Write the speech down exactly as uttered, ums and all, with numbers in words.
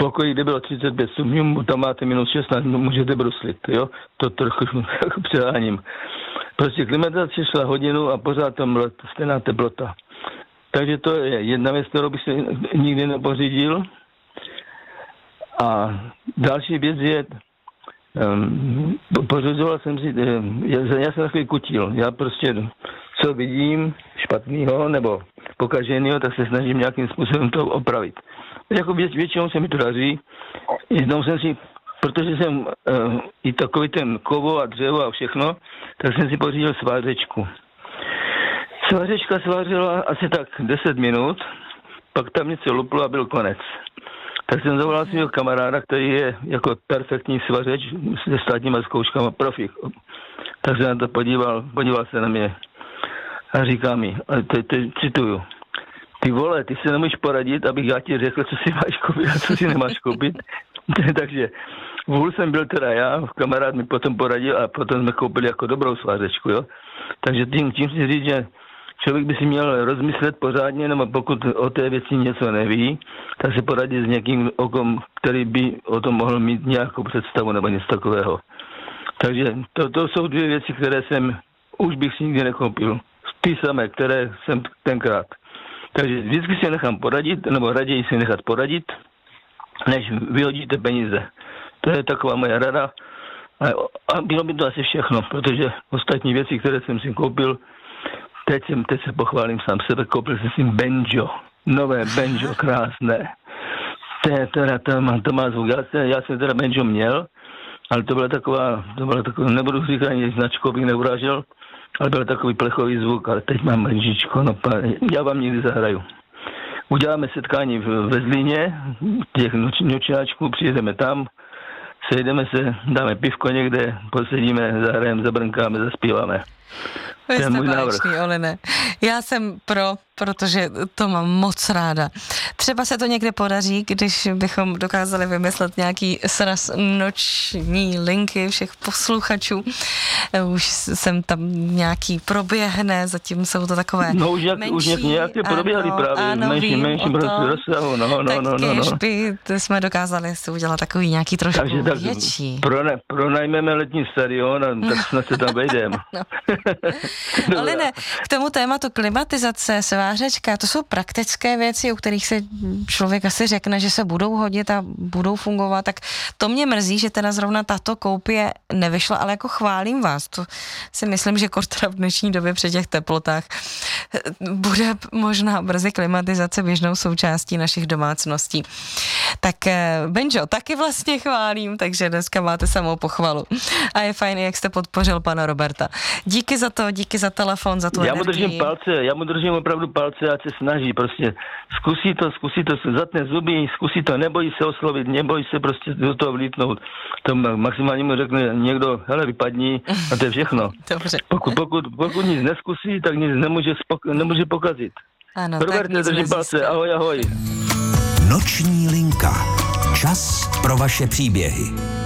pokoji, kde bylo třicet pět stupňů, tam máte minus šestnáct, můžete bruslit, jo? To trochu jako přeháním. Prostě klimatizace šla hodinu a pořád tam byla stejná teplota. Takže to je jedna věc, kterou bych se nikdy nepořídil. A další věc je, um, pořizoval jsem si, um, já, já jsem takový kutil. Já prostě, co vidím špatného nebo pokaženého, tak se snažím nějakým způsobem to opravit. Jako věc, většinou se mi to daří. Jednou jsem si, protože jsem uh, i takový ten kovo a dřevo a všechno, tak jsem si pořídil svářečku. Svářečka svářila asi tak deset minut, pak tam něco luplo a byl konec. Tak jsem zavolal svého kamaráda, který je jako perfektní svařeč se státníma zkouškama, profik. Tak se na to podíval, podíval se na mě a říká mi, a teď te, cituju, ty vole, ty se nemůžeš poradit, abych já ti řekl, co si máš koupit a co si nemáš koupit. Takže vůl jsem byl teda já, kamarád mi potom poradil a potom jsme koupili jako dobrou svářečku, jo. Takže tím, tím si říct, že člověk by si měl rozmyslet pořádně, nebo pokud o té věci něco neví, tak se poradit s někým, o kom, který by o tom mohl mít nějakou představu nebo něco takového. Takže to, to jsou dvě věci, které jsem, už bych si nikdy nekoupil. Ty samé, které jsem tenkrát. Takže vždycky si nechám poradit, nebo raději si nechat poradit, než vyhodíte peníze. To je taková moje rada. A, a bylo by to asi všechno, protože ostatní věci, které jsem si koupil, Teď, jsem, teď se pochválím sám sebe, koupil jsem si banjo, nové banjo, krásné. To, teda, to, má, to má zvuk, já, já jsem teda banjo měl, ale to byla taková, to byla taková, nebudu říkat ani značku, bych neurážel, ale byl takový plechový zvuk, ale teď mám banjičko, no já vám někdy zahraju. Uděláme setkání ve Zlíně, těch noč, nočáčků, přijedeme tam, sejdeme se, dáme pivko někde, posedíme, zahrajeme, zabrnkáme, zaspíváme. Vy jste báječný, Oline. Já jsem pro, protože to mám moc ráda. Třeba se to někde podaří, když bychom dokázali vymyslet nějaký sraz noční linky všech posluchačů. Už jsem tam nějaký proběhne, zatím jsou to takové no, už jak, menší. Už nějaké proběhly právě, ano, menší, menší rozsahu, no, no, no, no, no. Tak by jsme dokázali si udělat takový nějaký trošku Takže, tak větší. Prone, pronajmeme letní stadion a tak snad se tam vejdeme. No. Ale ne, k tomu tématu klimatizace, svářečka, to jsou praktické věci, u kterých se člověk asi řekne, že se budou hodit a budou fungovat, tak to mě mrzí, že teda zrovna tato koupě nevyšla, ale jako chválím vás, to si myslím, že kortra v dnešní době při těch teplotách bude možná brzy klimatizace běžnou součástí našich domácností. Tak Benjo, taky vlastně chválím, takže dneska máte samou pochvalu. A je fajn, jak jste podpořil pana Roberta. Díky za to, díky za telefon, za tu já energii. mu držím palce, já mu držím opravdu palce a se snaží prostě. Zkusí to, zkusí to, zatne zuby, zkusí to, nebojí se oslovit, nebojí se prostě do toho vlítnout. To maximálně mu řekne někdo, hele, vypadni a to je všechno. Dobře. Pokud, pokud, pokud nic neskusí, tak nic nemůže, spok- nemůže pokazit. Ano, Robert, držím palce, ahoj, ahoj. Noční linka. Čas pro vaše příběhy.